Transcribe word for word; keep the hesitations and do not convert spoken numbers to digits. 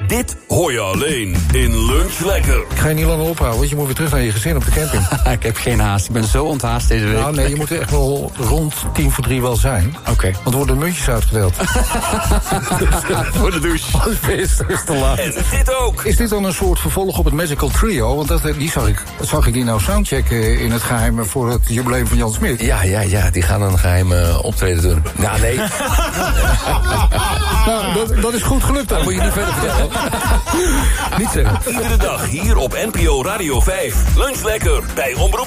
Dit hoor je alleen in Lunch Lekker. Ik ga je niet langer ophouden, want je moet weer terug naar je gezin op de camping. Ik heb geen haast, ik ben zo onthaast deze week. Nou nee, je moet er echt wel rond tien voor drie wel zijn. Oké. Okay. Want er worden muntjes uitgedeeld. Voor de douche. Anders is het te laat. En dit ook. Is dit dan een soort vervolg op het Magical Trio? Want dat, die zag ik, zag ik die nou soundchecken in het geheim voor het jubileum van Jan Smit. Ja, ja, ja, die gaan een geheim uh, optreden doen. Ja, nee. Nou, dat, dat is goed gelukt, dan moet je niet verder vertellen. Niet zeggen. Iedere dag hier op N P O Radio vijf. Lunch Lekker bij Omroep